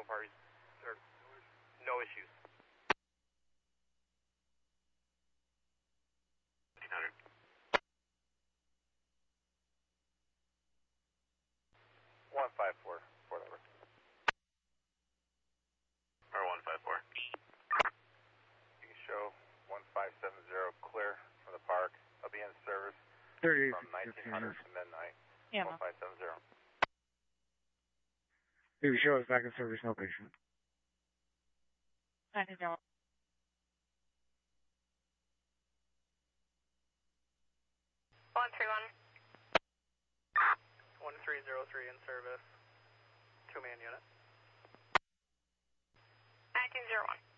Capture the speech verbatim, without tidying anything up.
no parties, or no issues. fifteen hundred. one five four, Fort over. Or one five four. You can show one five seven zero clear from the park. I'll be in service from nineteen hundred to midnight. Yeah. one five seven zero. You show us back in service, no patient. I don't. one three one. one three zero three in service. Two-man unit. nineteen zero one.